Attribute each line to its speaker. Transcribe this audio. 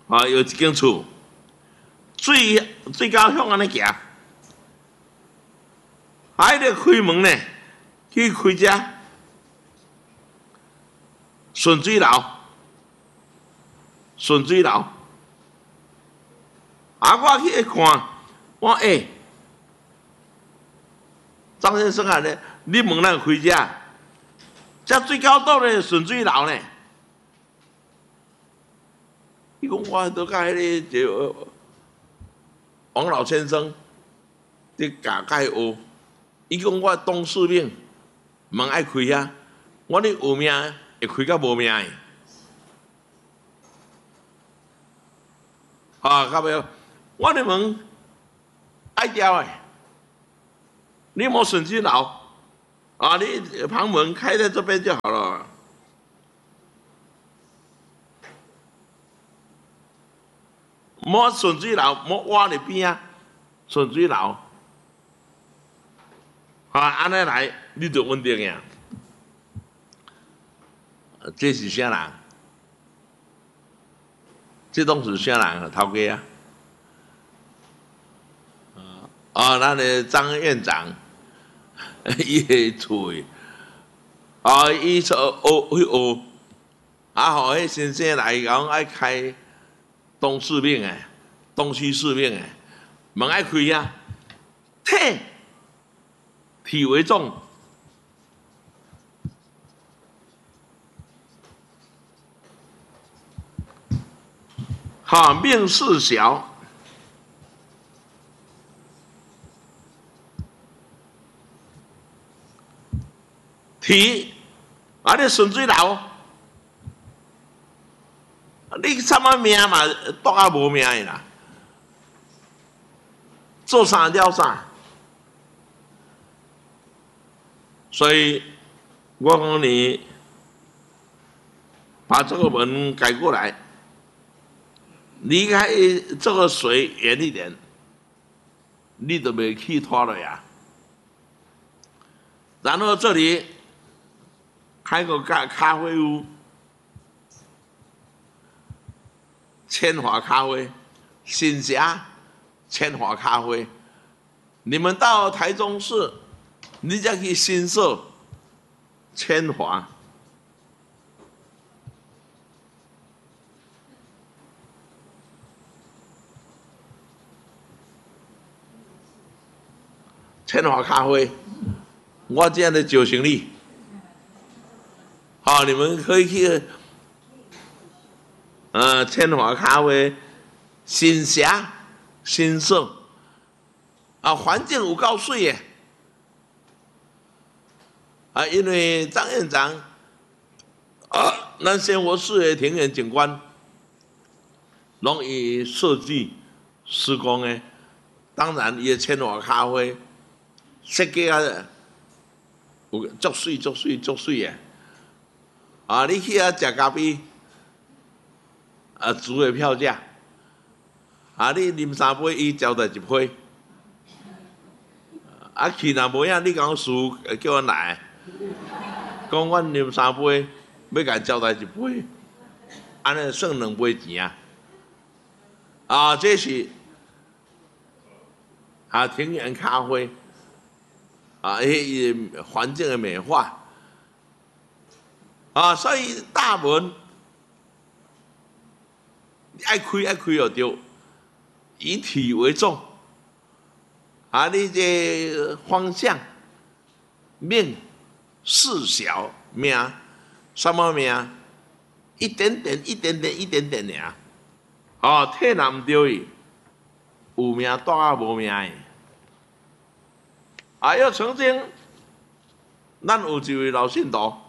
Speaker 1: 有一间厝，最高向安尼行，伊咧开门呢，去开只顺水楼，顺水楼。我去看，我张先生啊，你门哪开这最高档的顺水楼呢？伊讲我都甲迄个王老先生伫教学，伊讲我董事长门爱开啊，我咧有命会开甲无命的。到尾我的门爱调的，你莫顺水楼你旁门开在这边就好了。莫顺水楼，莫挖入边啊，顺水楼，安尼来你就稳定呀。这是啥人？这拢是啥人？头家啊！咱的张院长，伊的厝伊说去学，互迄先生来讲爱开东四面的、东西四面的，门爱开啊，体为重。命事小，体你顺水楼，你什么命嘛，夺啊无命的啦，做啥了啥。所以我讲你把这个门改过来。离开这个水远一点，你就没去拖了呀。然后这里开个咖啡屋，千华咖啡，新霞千华咖啡。你们到台中市，你再去新社千华。千华咖啡，我这样的酒行李，你们可以去，千华咖啡、新霞、新社，环境有够水耶，因为张院长，咱生活市的庭园景观，拢以设计施工的，当然伊的千华咖啡。设计有足水的，你去食咖啡，租的票价，你啉3杯，伊招待1杯，去若无影，你讲输叫阮来，讲阮啉3杯，要甲招待1杯，安尼算2杯钱啊！这是庭园咖啡。环境的美化所以大门爱开就对，以体为重你这方向命事小命什么命？一点点尔体若唔对伊，有命带啊无命的。又曾经，咱有一位老信徒，